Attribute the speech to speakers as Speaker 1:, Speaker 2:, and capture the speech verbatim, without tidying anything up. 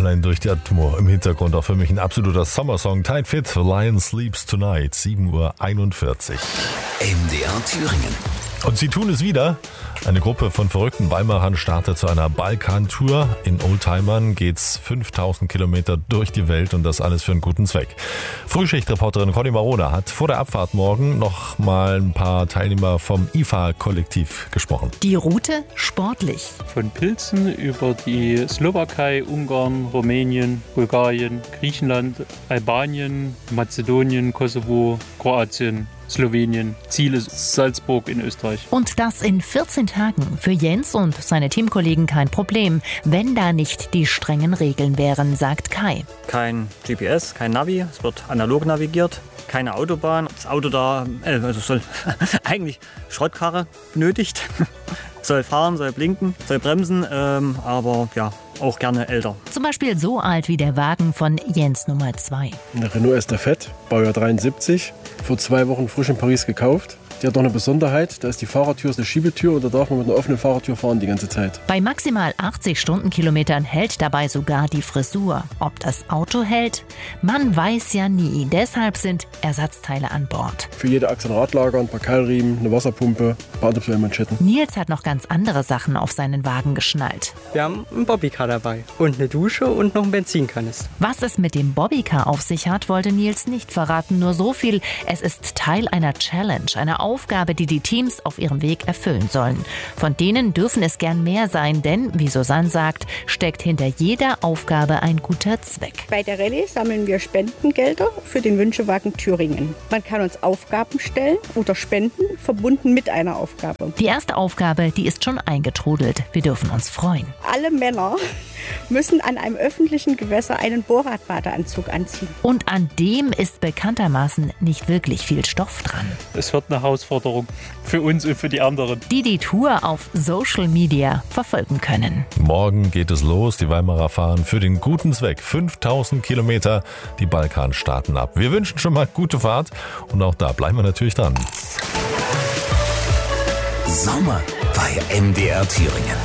Speaker 1: allein durch die Atmo im Hintergrund auch für mich ein absoluter Sommersong. Tight Fit, The Lion Sleeps Tonight, sieben Uhr einundvierzig.
Speaker 2: M D R Thüringen.
Speaker 1: Und sie tun es wieder. Eine Gruppe von verrückten Weimarern startet zu einer Balkantour. In Oldtimern geht's fünftausend Kilometer durch die Welt und das alles für einen guten Zweck. Frühschichtreporterin Conny Marona hat vor der Abfahrt morgen noch mal ein paar Teilnehmer vom I F A-Kollektiv gesprochen.
Speaker 3: Die Route sportlich.
Speaker 4: Von Pilzen über die Slowakei, Ungarn, Rumänien, Bulgarien, Griechenland, Albanien, Mazedonien, Kosovo, Kroatien, Slowenien. Ziel ist Salzburg in Österreich.
Speaker 3: Und das in vierzehn Tagen. Für Jens und seine Teamkollegen kein Problem, wenn da nicht die strengen Regeln wären, sagt Kai.
Speaker 5: Kein G P S, kein Navi, es wird analog navigiert. Keine Autobahn. Das Auto da, äh, also soll eigentlich Schrottkarre benötigt. Soll fahren, soll blinken, soll bremsen, ähm, aber ja, auch gerne älter.
Speaker 3: Zum Beispiel so alt wie der Wagen von Jens Nummer zwei.
Speaker 6: Eine Renault Estafette, Baujahr dreiundsiebzig, vor zwei Wochen frisch in Paris gekauft. Die hat noch eine Besonderheit, da ist die Fahrertür ist eine Schiebetür und da darf man mit einer offenen Fahrertür fahren die ganze Zeit.
Speaker 3: Bei maximal achtzig Stundenkilometern hält dabei sogar die Frisur. Ob das Auto hält? Man weiß ja nie, deshalb sind Ersatzteile an Bord.
Speaker 6: Für jede Achse ein Radlager, ein paar Keilriemen, eine Wasserpumpe, ein paar Manschetten.
Speaker 3: Nils hat noch ganz andere Sachen auf seinen Wagen geschnallt.
Speaker 7: Wir haben einen Bobbycar dabei und eine Dusche und noch einen Benzinkanister.
Speaker 3: Was es mit dem Bobbycar auf sich hat, wollte Nils nicht verraten. Nur so viel, es ist Teil einer Challenge, einer Aufgabe, die die Teams auf ihrem Weg erfüllen sollen. Von denen dürfen es gern mehr sein, denn, wie Susanne sagt, steckt hinter jeder Aufgabe ein guter Zweck.
Speaker 8: Bei der Rallye sammeln wir Spendengelder für den Wünschewagen Thüringen. Man kann uns Aufgaben stellen oder spenden, verbunden mit einer Aufgabe.
Speaker 3: Die erste Aufgabe, die ist schon eingetrudelt. Wir dürfen uns freuen.
Speaker 8: Alle Männer müssen an einem öffentlichen Gewässer einen Bohrradbadeanzug anziehen.
Speaker 3: Und an dem ist bekanntermaßen nicht wirklich viel Stoff dran.
Speaker 4: Es wird eine Herausforderung für uns und für die anderen.
Speaker 3: Die die Tour auf Social Media verfolgen können.
Speaker 1: Morgen geht es los. Die Weimarer fahren für den guten Zweck fünftausend Kilometer die Balkanstaaten ab. Wir wünschen schon mal gute Fahrt und auch da bleiben wir natürlich dran.
Speaker 2: Sommer bei M D R Thüringen.